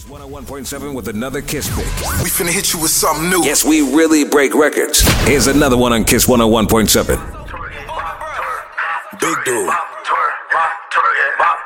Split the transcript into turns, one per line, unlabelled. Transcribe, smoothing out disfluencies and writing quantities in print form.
Kiss 101.7 with another Kiss pick.
We finna hit you with something new.
Yes, we really break records. Here's another one on Kiss 101.7.
Big dude.